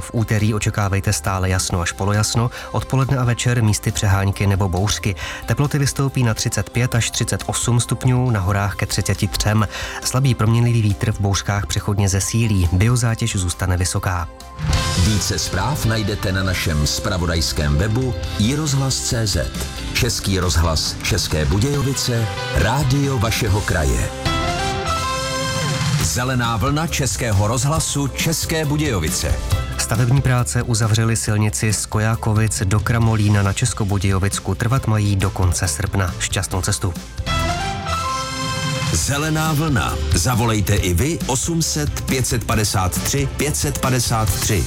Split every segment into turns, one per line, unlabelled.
V úterý očekávejte stále jasno až polojasno, odpoledne a večer místy přehánky nebo bouřky. Teploty vystoupí na 35 až 38 stupňů, na horách ke 33. Slabý proměnlivý vítr v bouřkách přechodně zesílí, biozátěž zůstane vysoká.
Více zpráv najdete na našem zpravodajském webu iRozhlas.cz. Český rozhlas České Budějovice, rádio vašeho kraje. Zelená vlna Českého rozhlasu České Budějovice.
Stavební práce uzavřely silnici z Kojákovic do Kramolína na Českobudějovicku. Trvat mají do konce srpna. Šťastnou cestu.
Zelená vlna. Zavolejte i vy 800 553 553.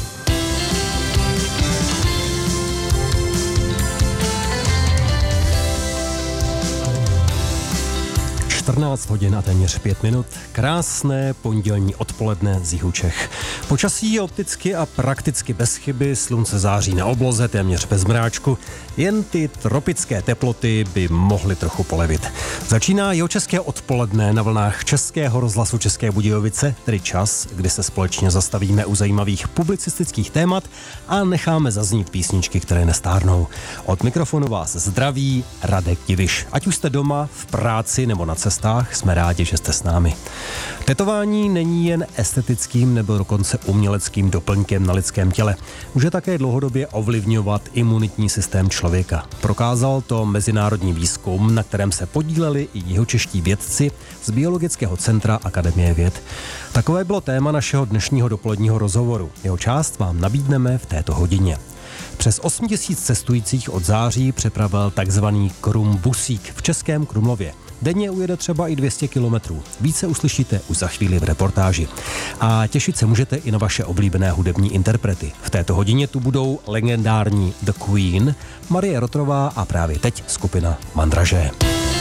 14 hodin a téměř 5 minut. Krásné pondělní odpoledne z jihu Čech. Počasí je opticky a prakticky bez chyby, slunce září na obloze, téměř bez mráčku. Jen ty tropické teploty by mohly trochu polevit. Začíná jihočeské odpoledne na vlnách Českého rozhlasu České Budějovice, tedy čas, kdy se společně zastavíme u zajímavých publicistických témat a necháme zaznít písničky, které nestárnou. Od mikrofonu vás zdraví Radek Diviš. Ať už jste doma, v práci nebo na cestách, jsme rádi, že jste s námi. Tetování není jen estetickým nebo dokonce uměleckým doplňkem na lidském těle. Může také dlouhodobě ovlivňovat imunitní systém člověka. Prokázal to mezinárodní výzkum, na kterém se podíleli i jihočeští vědci z Biologického centra Akademie věd. Takové bylo téma našeho dnešního dopoledního rozhovoru. Jeho část vám nabídneme v této hodině. Přes 8 000 cestujících od září přepravil takzvaný Krumbusík v Českém Krumlově. Denně ujede třeba i 200 kilometrů. Více uslyšíte už za chvíli v reportáži. A těšit se můžete i na vaše oblíbené hudební interprety. V této hodině tu budou legendární The Queen, Marie Rotrová a právě teď skupina Mandraže.